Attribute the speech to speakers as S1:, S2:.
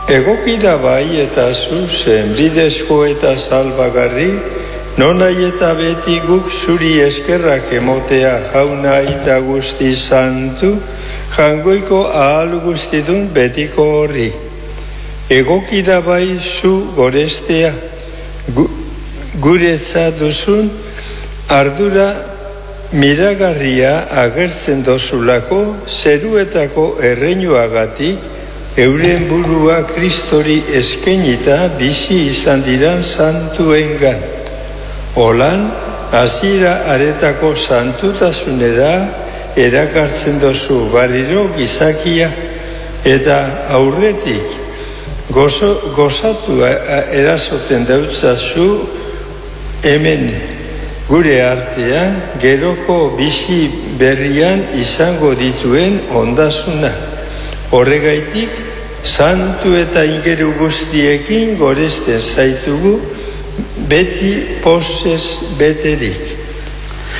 S1: Egoki da bai eta zuzen bidezko eta salbagarri, nonai eta beti guk zuri eskerrak emotea jauna eta guzti santu, jangoiko ahal guztidun betiko horri. Egoki da bai zu gorestea, guretzat duzun ardura miragarria agertzen dozulako zeruetako erreinuagatik, euren burua Kristori eskainita bizi izan diran santuengan. Holan, hasiera aretako santutasunera erakartzen dozu barriro gizakia eta aurretik gozatu erasoten dautzazu hemen gure artean geroko bizi berrian izango dituen ondasuna. Horregaitik, santu eta ingeru guztiekin goresten zaitugu beti pozez beterik.